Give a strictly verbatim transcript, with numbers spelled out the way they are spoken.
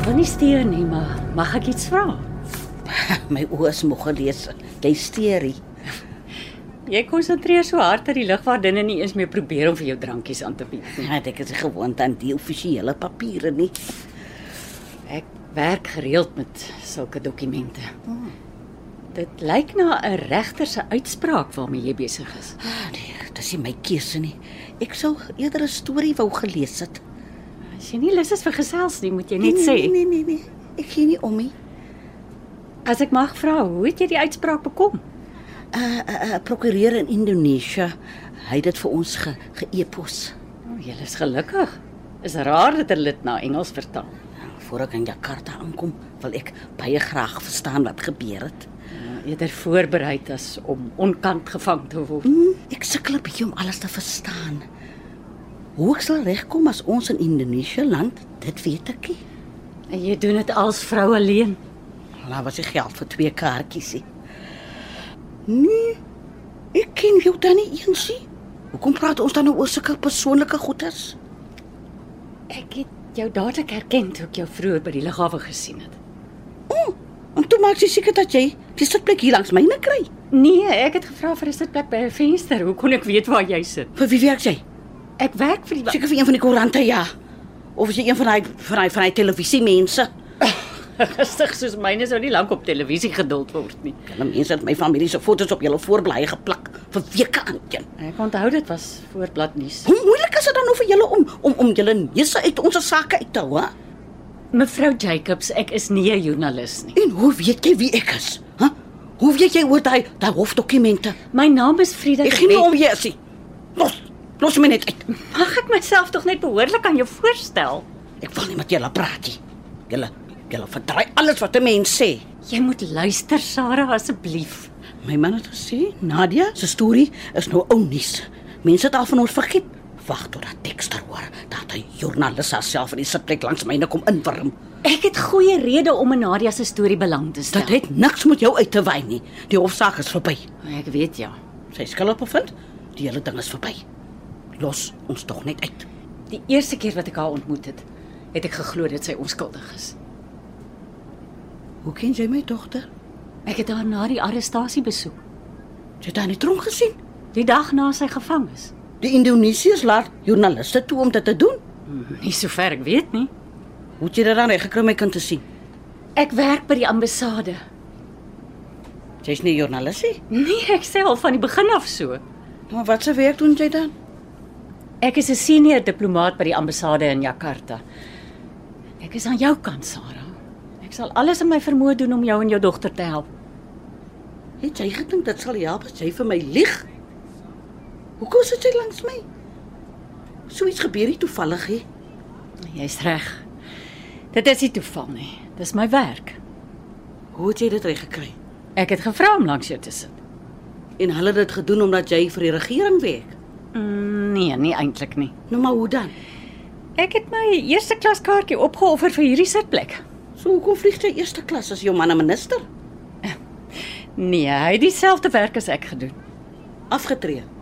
wil nie steur nie, maar mag ek iets vra? My oë is moeg gelees. Jy steur nie. Jy konsentreer so hard dat die lugvaardinne nie eens meer probeer om vir jou drankies aan te bied nie. Ja, ek is gewoond aan die offisiële papiere nie. Ek werk gereeld met sulke dokumente. Hmm. Dit lyk na 'n regter se uitspraak waarmee jy besig is. Ah, nee, dit is nie my keuse nie. Ek sou eerder 'n storie wou gelees het. As jy nie lus is vir gesels nie, moet jy net nee, sê. Nee, nee, nee, nee. Ek gee nie om nie. As ek mag vra, hoe het jy die uitspraak bekom? 'n uh, uh, uh, prokureur in Indonesië, hy het dit vir ons ge, ge-e-pos. O, oh, jy is gelukkig. Is raar dat 'n lid na Engels vertaal. Voor ek in Jakarta aankom, wil ek baie graag verstaan wat gebeur het. Ja, eerder voorbereid as om onkant gevang te word. Hmm, ek sukkel 'n bietjie om alles te verstaan. Hoe ek sal regkom as ons in Indonesië land, dit weet ek nie. En jy doen dit als vrou alleen? Daar was die geld vir twee kaartjies nie. Nee, ek ken jou dan nie eens nie. Hoekom praat ons dan nou oor sulke persoonlike goedes? Ek het jou dadelik herken toe ek jou vroeër by die lughawe gesien het. Oh, en toe maak jy seker dat jy die sitplek hier langs myne kry? Nee, ek het gevra vir 'n sitplek by 'n venster. Hoe kon ek weet waar jy sit? Vir wie werk jy? Ek werk vir die... Seker vir een van die koerante, ja. Of is jy een van daai van daai van daai televisiemense? Rustig soos myne sou nie lank op televisie geduld word nie. Hulle mense het my familie se foto's op julle voorblaaie geplak vir weke aan teen. Ek onthou dit was voorbladnuus. Hoe moeilik is dit dan nou vir julle om om om julle neuse uit ons sake uit te hou, hè? Mevrou Jacobs, ek is nie 'n joernalis nie. En hoe weet jy wie ek is? Hæ? Huh? Hoe weet jy oor daai daai hofdokumente? My naam is Frida. Ek gee nie om jy is nie. Los, los my net uit. Mag ek myself tog net behoorlik aan jou voorstel? Ek wil nie met julle praat nie. Julle julle verdraai alles wat 'n mens sê. Jy moet luister, Sarah, asseblief. My man het gesê, Nadia se storie is nou ou nuus. Mense het al van ons vergeet. Wag tot dat Dexter hoor dat 'n joernalis haarself in die sitplek langs myne kom inwurm. Ek het goeie rede om in Nadia se storie belang te stel. Dit het niks met jou uit te wy nie. Die hofsaak is verby. Ek weet ja. Sy skuldig bevind. Die hele ding is verby. Los ons tog net uit. Die eerste keer wat ek haar ontmoet het, het ek geglo dat sy onskuldig is. Hoe ken jy my dogter? Ek het haar na die arrestasie besoek. Jy het haar in die tronk gesien? Die dag na sy gevang is. Die Indonesiërs laat joernaliste toe om dit te doen? Nie sover ek weet nie. Hoe het jy dit dan reg gekry om my kind te sien? Ek werk by die ambassade. Jy's nie 'n joernalis nie? Nee, ek self van die begin af so. Maar wat se werk doen jy dan? Ek is 'n senior diplomaat by die ambassade in Jakarta. Ek is aan jou kant, Sarah. Ek sal alles in my vermoë doen om jou en jou dogter te help. Het jy gedink dit sal help as jy vir my lieg? Hoekom sit jy langs my? So iets gebeur nie toevallig nie. Jy's reg. Dit is nie toeval nie. Dis my werk. Hoe het jy dit reg gekry? Ek het gevra om langs jou te sit. En hulle het dit gedoen omdat jy vir die regering werk? Mm, nee, nie eintlik nie. Nou maar hoe dan? Ek het my eerste klas kaartjie opgeoffer vir hierdie sitplek. So hoekom vlieg jy eerste klas as jou man 'n minister? Nee, hy het dieselfde werk as ek gedoen. Afgetree.